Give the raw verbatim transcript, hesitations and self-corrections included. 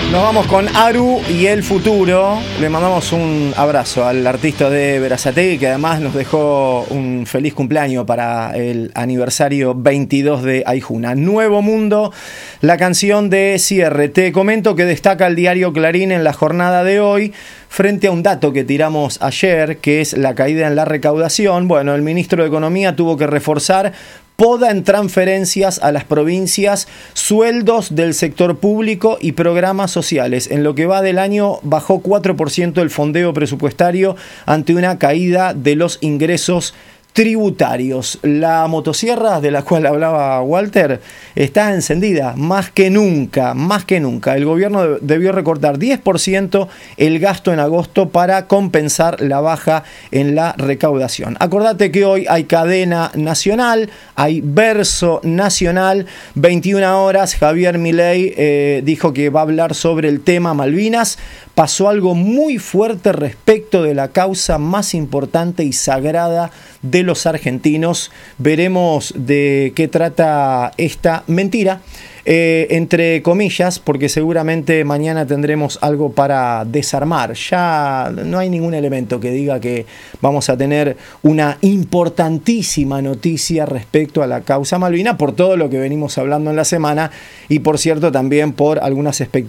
Nos vamos con Aru y el futuro. Le mandamos un abrazo al artista de Berazategui, que además nos dejó un feliz cumpleaños para el aniversario veintidós de Aijuna. Nuevo Mundo, la canción de cierre. Te comento que destaca el diario Clarín en la jornada de hoy frente a un dato que tiramos ayer, que es la caída en la recaudación. Bueno, el ministro de Economía tuvo que reforzar poda en transferencias a las provincias, sueldos del sector público y programas sociales. En lo que va del año bajó cuatro por ciento el fondeo presupuestario ante una caída de los ingresos tributarios. La motosierra de la cual hablaba Walter está encendida más que nunca, más que nunca. El gobierno debió recortar diez por ciento el gasto en agosto para compensar la baja en la recaudación. Acordate que hoy hay cadena nacional, hay verso nacional, veintiuna horas, Javier Milei eh, dijo que va a hablar sobre el tema Malvinas. Pasó algo muy fuerte respecto de la causa más importante y sagrada de los argentinos. Veremos de qué trata esta mentira, eh, entre comillas, porque seguramente mañana tendremos algo para desarmar. Ya no hay ningún elemento que diga que vamos a tener una importantísima noticia respecto a la causa Malvina, por todo lo que venimos hablando en la semana y, por cierto, también por algunas expectativas